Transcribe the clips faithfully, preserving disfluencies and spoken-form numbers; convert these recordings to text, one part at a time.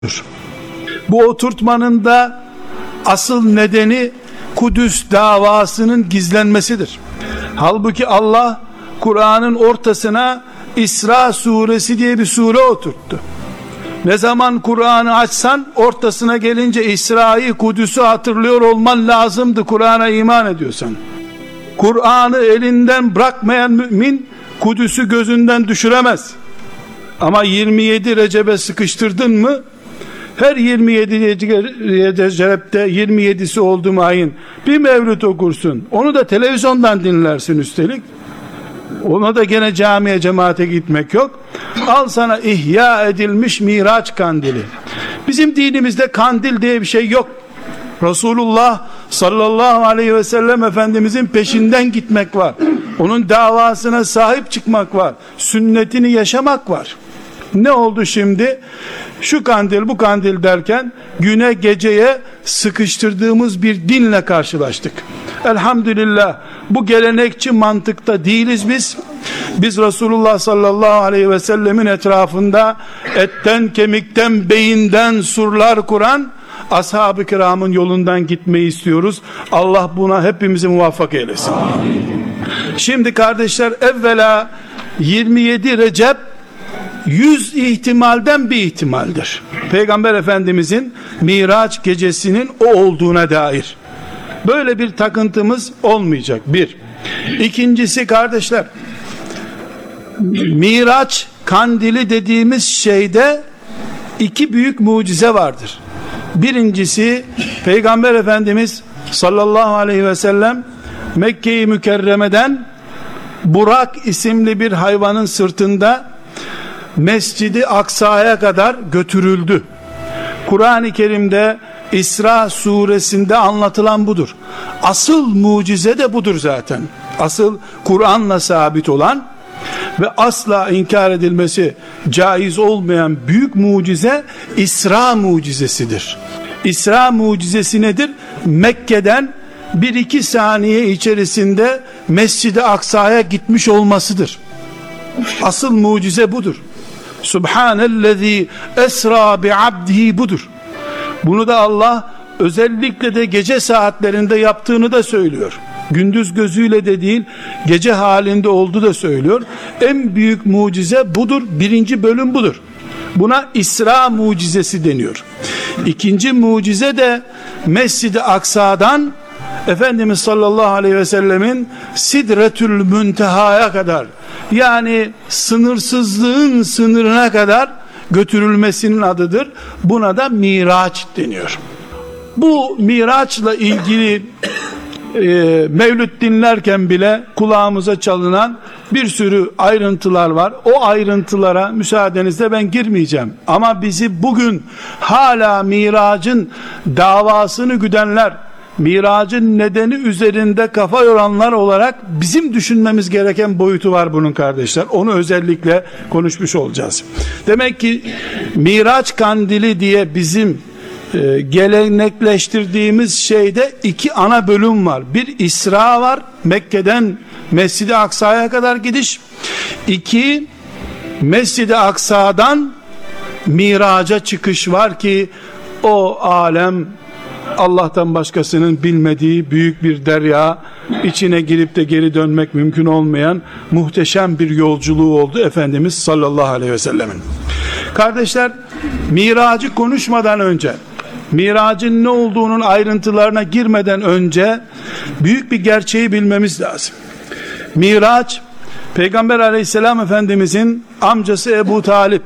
Bu oturtmanın da asıl nedeni Kudüs davasının gizlenmesidir. Halbuki Allah Kur'an'ın ortasına İsra suresi diye bir sure oturttu. Ne zaman Kur'an'ı açsan ortasına gelince İsra'yı, Kudüs'ü hatırlıyor olman lazımdı Kur'an'a iman ediyorsan. Kur'an'ı elinden bırakmayan mümin Kudüs'ü gözünden düşüremez. Ama yirmi yedi Recep'e sıkıştırdın mı, her yirmi yedi Recep'te yirmi yedisi oldu mu ayın bir mevlüt okursun, onu da televizyondan dinlersin üstelik, ona da gene camiye cemaate gitmek yok. Al sana ihya edilmiş Miraç kandili. Bizim dinimizde kandil diye bir şey yok. Resulullah sallallahu aleyhi ve sellem Efendimizin peşinden gitmek var, onun davasına sahip çıkmak var, sünnetini yaşamak var. Ne oldu şimdi? Şu kandil bu kandil derken güne geceye sıkıştırdığımız bir dinle karşılaştık. Elhamdülillah bu gelenekçi mantıkta değiliz biz. Biz Resulullah sallallahu aleyhi ve sellemin etrafında etten kemikten beyinden surlar kuran ashab-ı kiramın yolundan gitmeyi istiyoruz. Allah buna hepimizi muvaffak eylesin. Şimdi kardeşler, evvela yirmi yedi Recep yüz ihtimalden bir ihtimaldir. Peygamber Efendimizin Miraç gecesinin o olduğuna dair böyle bir takıntımız olmayacak. Bir. İkincisi kardeşler, Miraç kandili dediğimiz şeyde iki büyük mucize vardır. Birincisi, Peygamber Efendimiz sallallahu aleyhi ve sellem Mekke-i Mükerreme'den Burak isimli bir hayvanın sırtında Mescid-i Aksa'ya kadar götürüldü. Kur'an-ı Kerim'de İsra suresinde anlatılan budur. Asıl mucize de budur zaten. Asıl Kur'an'la sabit olan ve asla inkar edilmesi caiz olmayan büyük mucize İsra mucizesidir. İsra mucizesi nedir? Mekke'den bir iki saniye içerisinde Mescid-i Aksa'ya gitmiş olmasıdır. Asıl mucize budur. Subhanellezi esra bi abdihi budur. Bunu da Allah özellikle de gece saatlerinde yaptığını da söylüyor. Gündüz gözüyle de değil, gece halinde oldu da söylüyor. En büyük mucize budur. Birinci bölüm budur. Buna İsra mucizesi deniyor. İkinci mucize de Mescid-i Aksa'dan Efendimiz sallallahu aleyhi ve sellemin Sidretül Münteha'ya kadar, yani sınırsızlığın sınırına kadar götürülmesinin adıdır. Buna da Miraç deniyor. Bu Miraç'la ilgili e, mevlüt dinlerken bile kulağımıza çalınan bir sürü ayrıntılar var. O ayrıntılara müsaadenizle ben girmeyeceğim. Ama bizi bugün hala Miraç'ın davasını güdenler, Miracın nedeni üzerinde kafa yoranlar olarak bizim düşünmemiz gereken boyutu var bunun kardeşler. Onu özellikle konuşmuş olacağız. Demek ki Miraç kandili diye bizim e, gelenekleştirdiğimiz şeyde iki ana bölüm var. Bir İsra var, Mekke'den Mescid-i Aksa'ya kadar gidiş. İki, Mescid-i Aksa'dan Miraç'a çıkış var ki o alem Allah'tan başkasının bilmediği büyük bir derya, içine girip de geri dönmek mümkün olmayan muhteşem bir yolculuğu oldu Efendimiz sallallahu aleyhi ve sellemin. Kardeşler, Miracı konuşmadan önce, Miracın ne olduğunun ayrıntılarına girmeden önce büyük bir gerçeği bilmemiz lazım. Miraç, Peygamber aleyhisselam Efendimizin amcası Ebu Talip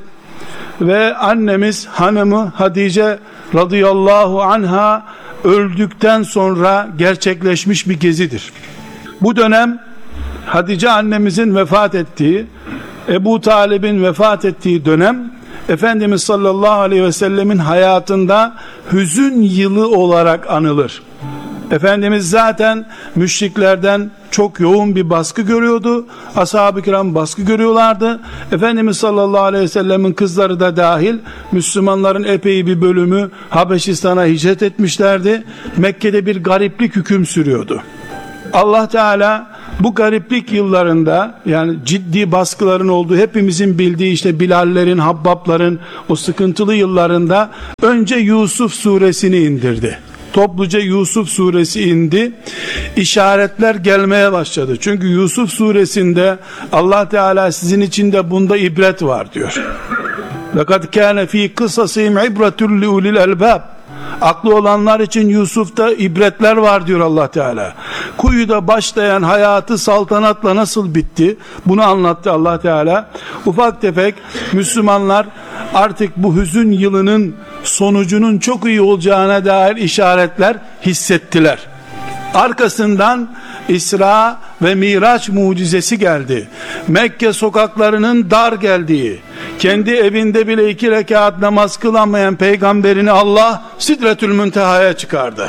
ve annemiz hanımı Hatice radıyallahu anha öldükten sonra gerçekleşmiş bir gezidir. Bu dönem Hatice annemizin vefat ettiği, Ebu Talib'in vefat ettiği dönem Efendimiz sallallahu aleyhi ve sellemin hayatında hüzün yılı olarak anılır. Efendimiz zaten müşriklerden çok yoğun bir baskı görüyordu. Ashab-ı kiram baskı görüyorlardı. Efendimiz sallallahu aleyhi ve sellemin kızları da dahil Müslümanların epey bir bölümü Habeşistan'a hicret etmişlerdi. Mekke'de bir gariplik hüküm sürüyordu. Allah Teala bu gariplik yıllarında, yani ciddi baskıların olduğu, hepimizin bildiği işte Bilallerin, Habbabların o sıkıntılı yıllarında önce Yusuf suresini indirdi. Topluca Yusuf suresi indi. İşaretler gelmeye başladı. Çünkü Yusuf suresinde Allah Teala sizin için de bunda ibret var diyor. لَقَدْ كَانَ ف۪ي قِصَصِهِمْ عِبْرَةٌ لِعُلِي الْأَلْبَابِ. Aklı olanlar için Yusuf'ta ibretler var diyor Allah Teala. Kuyuda başlayan hayatı saltanatla nasıl bitti, bunu anlattı Allah Teala. Ufak tefek Müslümanlar artık bu hüzün yılının sonucunun çok iyi olacağına dair işaretler hissettiler. Arkasından İsra ve Miraç mucizesi geldi. Mekke sokaklarının dar geldiği, kendi evinde bile iki rekat namaz kılamayan peygamberini Allah Sidretül Münteha'ya çıkardı.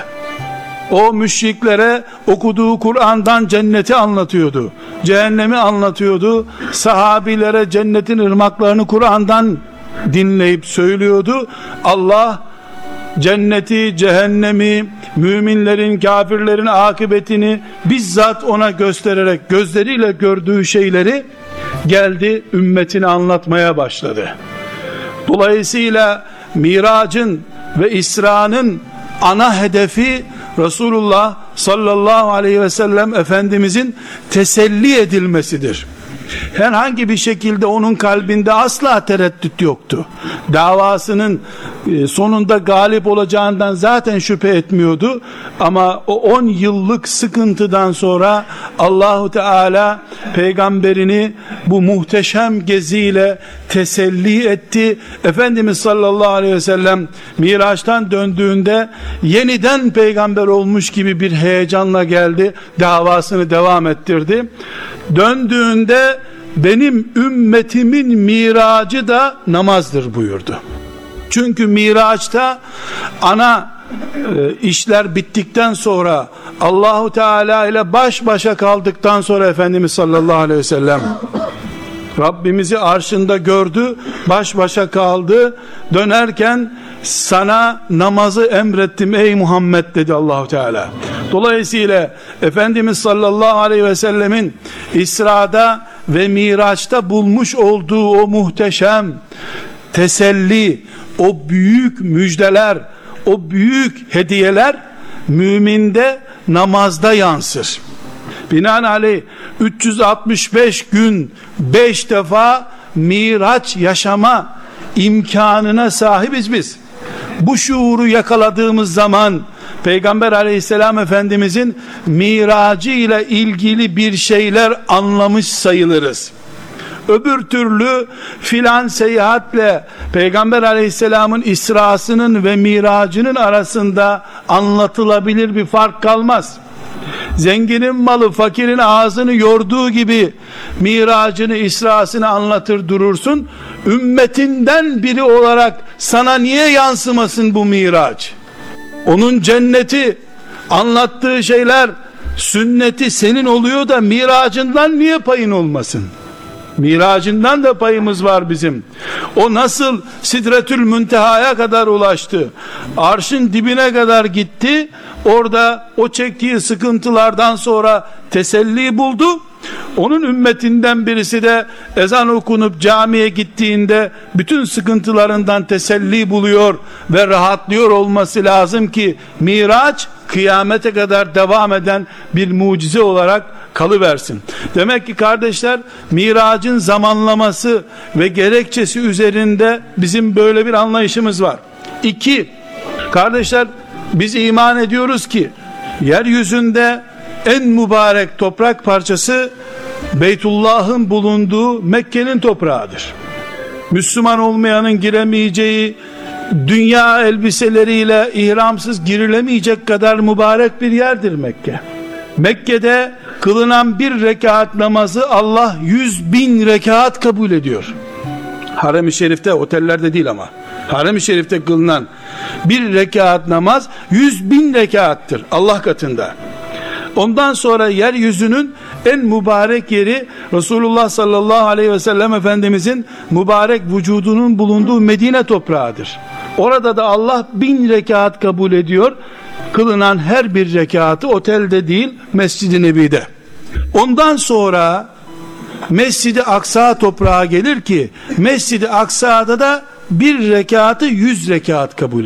O müşriklere okuduğu Kur'an'dan cenneti anlatıyordu, cehennemi anlatıyordu. Sahabilere cennetin ırmaklarını Kur'an'dan dinleyip söylüyordu. Allah cenneti, cehennemi, müminlerin, kafirlerin akıbetini bizzat ona göstererek, gözleriyle gördüğü şeyleri geldi ümmetine anlatmaya başladı. Dolayısıyla Mirac'ın ve İsra'nın ana hedefi Resulullah sallallahu aleyhi ve sellem Efendimizin teselli edilmesidir. Herhangi bir şekilde onun kalbinde asla tereddüt yoktu. Davasının sonunda galip olacağından zaten şüphe etmiyordu. Ama o on yıllık sıkıntıdan sonra Allahu Teala peygamberini bu muhteşem geziyle teselli etti. Efendimiz sallallahu aleyhi ve sellem Miraç'tan döndüğünde yeniden peygamber olmuş gibi bir heyecanla geldi. Davasını devam ettirdi. Döndüğünde benim ümmetimin miracı da namazdır buyurdu. Çünkü Miraç'ta ana e, işler bittikten sonra, Allahu Teala ile baş başa kaldıktan sonra Efendimiz sallallahu aleyhi ve sellem Rabbimizi arşında gördü, baş başa kaldı. Dönerken sana namazı emrettim ey Muhammed dedi Allahu Teala. Dolayısıyla Efendimiz sallallahu aleyhi ve sellemin İsra'da ve Miraç'ta bulmuş olduğu o muhteşem teselli, o büyük müjdeler, o büyük hediyeler müminde namazda yansır. Binaenaleyh üç yüz altmış beş gün beş defa Miraç yaşama imkanına sahibiz biz. Bu şuuru yakaladığımız zaman Peygamber aleyhisselam Efendimizin miracı ile ilgili bir şeyler anlamış sayılırız. Öbür türlü filan seyahatle Peygamber aleyhisselamın İsrasının ve miracının arasında anlatılabilir bir fark kalmaz. Zenginin malı fakirin ağzını yorduğu gibi miracını, İsrasını anlatır durursun. Ümmetinden biri olarak sana niye yansımasın bu miraç? Onun cenneti, anlattığı şeyler, sünneti senin oluyor da miracından niye payın olmasın? Miracından da payımız var bizim. O nasıl Sidretül Münteha'ya kadar ulaştı, arşın dibine kadar gitti, orada o çektiği sıkıntılardan sonra teselli buldu. Onun ümmetinden birisi de ezan okunup camiye gittiğinde bütün sıkıntılarından teselli buluyor ve rahatlıyor olması lazım ki Miraç kıyamete kadar devam eden bir mucize olarak kalıversin. Demek ki kardeşler, Mirac'ın zamanlaması ve gerekçesi üzerinde bizim böyle bir anlayışımız var. İki, kardeşler, biz iman ediyoruz ki yeryüzünde en mübarek toprak parçası Beytullah'ın bulunduğu Mekke'nin toprağıdır. Müslüman olmayanın giremeyeceği, dünya elbiseleriyle ihramsız girilemeyecek kadar mübarek bir yerdir Mekke. Mekke'de kılınan bir rekat namazı Allah yüz bin rekat kabul ediyor. Harem-i Şerif'te, otellerde değil ama Harem-i Şerif'te kılınan bir rekat namaz yüz bin rekattır Allah katında. Ondan sonra yeryüzünün en mübarek yeri Resulullah sallallahu aleyhi ve sellem Efendimizin mübarek vücudunun bulunduğu Medine toprağıdır. Orada da Allah bin rekat kabul ediyor. Kılınan her bir rekatı otelde değil, Mescid-i Nebi'de. Ondan sonra Mescid-i Aksa toprağa gelir ki Mescid-i Aksa'da da bir rekatı yüz rekat kabul